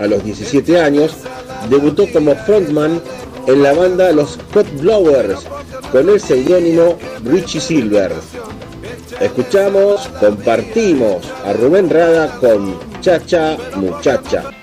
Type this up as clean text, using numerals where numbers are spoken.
a los 17 años, debutó como frontman en la banda Los Hot Blowers con el seudónimo Richie Silver. Escuchamos, compartimos a Rubén Rada con Cha Cha Muchacha.